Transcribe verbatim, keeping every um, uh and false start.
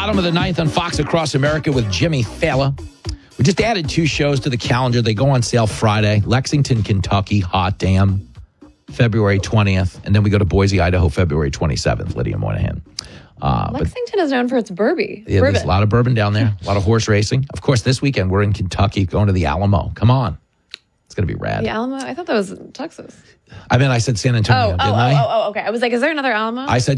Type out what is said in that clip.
Bottom of the ninth on Fox Across America with Jimmy Fallon. We just added two shows to the calendar. They go on sale Friday. Lexington, Kentucky, hot damn, February twentieth. And then we go to Boise, Idaho, February twenty-seventh, Lydia Moynihan. Uh, Lexington but, is known for its bourbon. Yeah, bourbon. There's a lot of bourbon down there, a lot of horse racing. Of course, this weekend we're in Kentucky going to the Alamo. Come on. It's going to be rad. The Alamo? I thought that was in Texas. I mean, I said San Antonio, oh, didn't oh, I? Oh, oh, okay. I was like, is there another Alamo? I said